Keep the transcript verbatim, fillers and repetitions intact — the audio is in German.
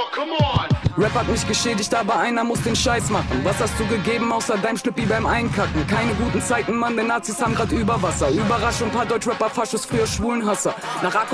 Rap hat mich geschädigt, aber einer muss den Scheiß machen. Was hast du gegeben außer deinem Schlüppi beim Einkacken? Keine guten Zeiten, Mann, denn Nazis haben grad Überwasser. Überraschung, paar Deutschrapper, Faschos, früher Schwulenhasser. Nach